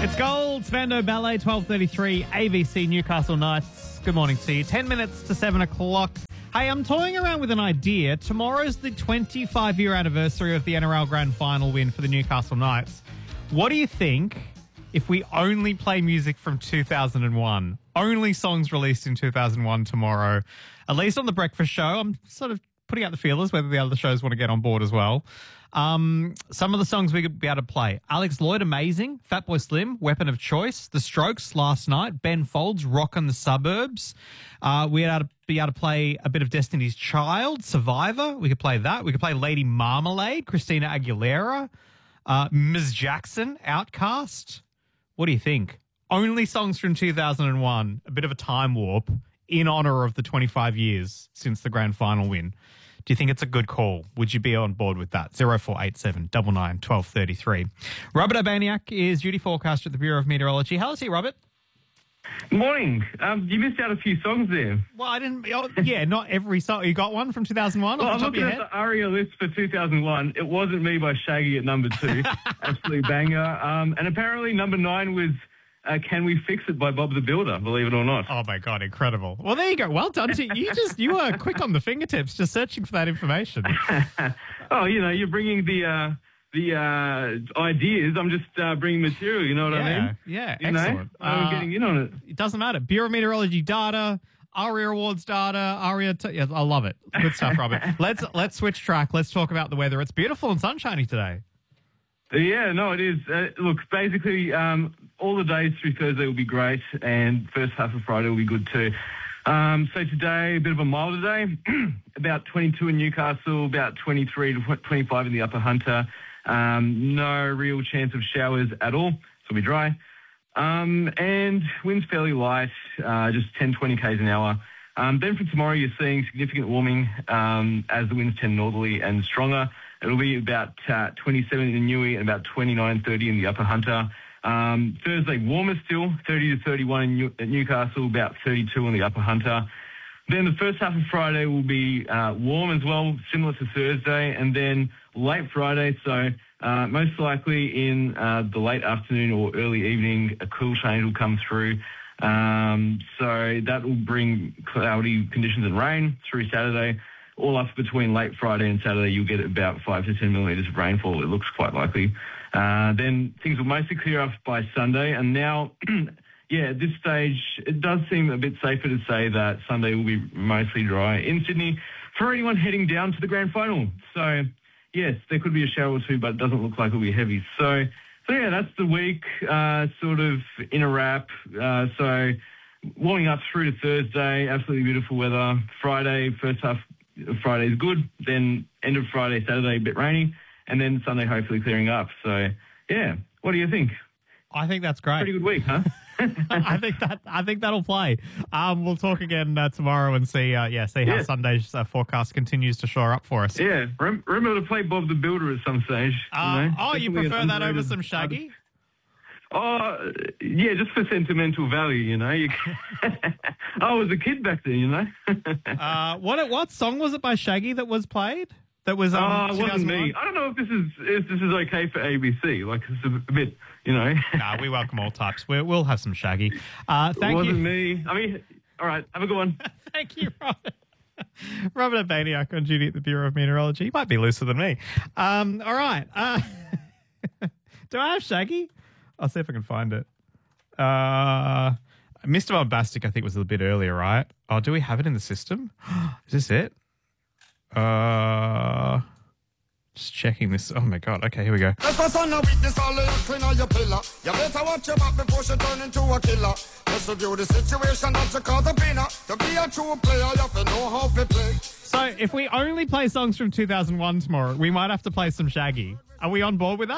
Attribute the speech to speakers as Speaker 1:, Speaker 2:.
Speaker 1: It's Gold, Spando Ballet, 12:33, ABC Newcastle Knights. Good morning to you. 10 minutes to 7 o'clock. Hey, I'm toying around with an idea. Tomorrow's the 25-year anniversary of the NRL Grand Final win for the Newcastle Knights. What do you think if we only play music from 2001? Only songs released in 2001 tomorrow. At least on The Breakfast Show. I'm sort of putting out the feelers whether the other shows want to get on board as well. Some of the songs we could be able to play. Alex Lloyd, Amazing. Fatboy Slim, Weapon of Choice. The Strokes, Last Night. Ben Folds, Rock on the Suburbs. We'd be able to play a bit of Destiny's Child, Survivor. We could play that. We could play Lady Marmalade, Christina Aguilera. Ms. Jackson, Outcast. What do you think? Only songs from 2001, a bit of a time warp in honour of the 25 years since the grand final win. Do you think it's a good call? Would you be on board with that? 0487 99 1233. Robert Urbaniak is duty forecaster at the Bureau of Meteorology. How is he, Robert?
Speaker 2: Morning. You missed out a few songs there.
Speaker 1: Well, I didn't. Yeah, not every song. You got one from 2001?
Speaker 2: Well, I'm looking at the ARIA list for 2001. It Wasn't Me by Shaggy at number 2. Absolute banger. And apparently number 9 was Can We Fix It by Bob the Builder, believe it or not.
Speaker 1: Oh, my God, incredible. Well, there you go. Well done to you. You were quick on the fingertips, just searching for that information.
Speaker 2: Oh, you're bringing the ideas. I'm just bringing material, you know what I mean?
Speaker 1: Yeah, excellent.
Speaker 2: I'm getting in on it.
Speaker 1: It doesn't matter. Bureau of Meteorology data, ARIA Awards data, ARIA... yeah, I love it. Good stuff, Robert. Let's switch track. Let's talk about the weather. It's beautiful and sunshiny today.
Speaker 2: Yeah, no, it is. Look, basically, all the days through Thursday will be great, and first half of Friday will be good too. So today, a bit of a milder day, about 22 in Newcastle, about 23 to 25 in the Upper Hunter. No real chance of showers at all, so it'll be dry. And wind's fairly light, just 10, 20 k's an hour. Then for tomorrow, you're seeing significant warming as the winds turn northerly and stronger. It'll be about 27 in Newey and about 29, 30 in the Upper Hunter. Thursday, warmer still, 30 to 31 in Newcastle, about 32 in the Upper Hunter. Then the first half of Friday will be warm as well, similar to Thursday. And then late Friday, so most likely in the late afternoon or early evening, a cool change will come through. So that will bring cloudy conditions and rain through Saturday. All up between late Friday and Saturday, you'll get about 5 to 10 millimetres of rainfall. It looks quite likely. Then things will mostly clear up by Sunday. And now, at this stage, it does seem a bit safer to say that Sunday will be mostly dry in Sydney for anyone heading down to the grand final. So, yes, there could be a shower or two, but it doesn't look like it'll be heavy. So yeah, that's the week sort of in a wrap. So warming up through to Thursday, absolutely beautiful weather. Friday, first half Friday is good. Then end of Friday, Saturday, a bit rainy. And then Sunday, hopefully clearing up. So, yeah, what do you think?
Speaker 1: I think that's great.
Speaker 2: Pretty good week, huh?
Speaker 1: I think that'll play. We'll talk again tomorrow and see how Sunday's forecast continues to shore up for us.
Speaker 2: Yeah, remember to play Bob the Builder at some stage.
Speaker 1: You prefer that over some Shaggy?
Speaker 2: Oh, yeah, just for sentimental value, I was a kid back then,
Speaker 1: What song was it by Shaggy that was played? That was
Speaker 2: it wasn't me. I don't know if this is okay for ABC. Like, it's a bit,
Speaker 1: Nah, we welcome all types. We'll have some Shaggy. Thank you.
Speaker 2: It wasn't me. I mean, all right, have a good one.
Speaker 1: Thank you, Robert. Robert Urbaniak on duty at the Bureau of Meteorology. He might be looser than me. All right. Do I have Shaggy? I'll see if I can find it. Mr. Bombastic, I think, was a bit earlier, right? Oh, do we have it in the system? Is this it? Just checking this. Oh, my God. Okay, here we go.
Speaker 3: If a son of witness all of clean on your pillar, you better watch your back before she turn into a killer. Just review the situation that you call the winner. To be a true player, you have to know how to play.
Speaker 1: So if we only play songs from 2001 tomorrow, we might have to play some Shaggy. Are we on board with that?